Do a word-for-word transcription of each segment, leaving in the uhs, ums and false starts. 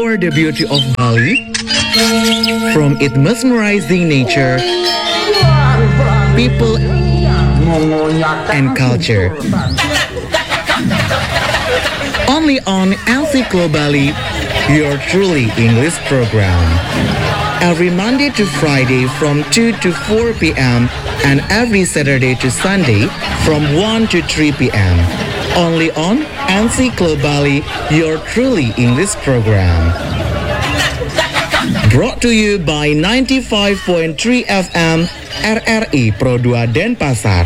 Explore the beauty of Bali from its mesmerizing nature, people, and culture. Only on Encyclo Bali, your truly English program. Every Monday to Friday from two to four p.m. and every Saturday to Sunday from one to three p.m. Only on Encyclo Bali, your truly English program. Brought to you by ninety-five point three F M R R I Pro dua Denpasar.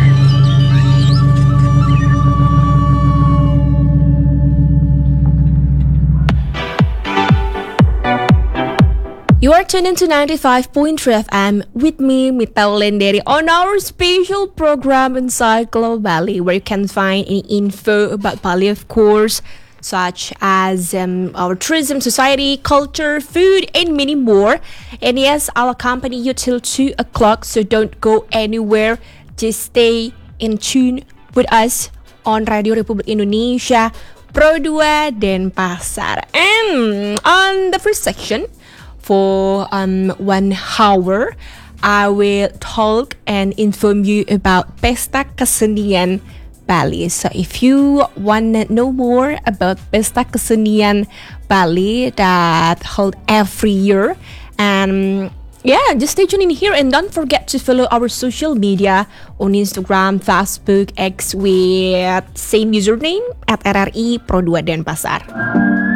You are tuned into ninety-five point three F M with me, Mita Lenderi, on our special program Encyclo Bali, where you can find any info about Bali, of course, such as um, our tourism, society, culture, food, and many more. And yes, I'll accompany you till two o'clock, so don't go anywhere. Just stay in tune with us on Radio Republik Indonesia, Pro dua Denpasar. And on the first section, for um, one hour, I will talk and inform you about Pesta Kesenian Bali. So if you want to know more about Pesta Kesenian Bali that held every year, and yeah, just stay tuned in here and don't forget to follow our social media on Instagram, Facebook, X with same username at R R I Pro dua Denpasar.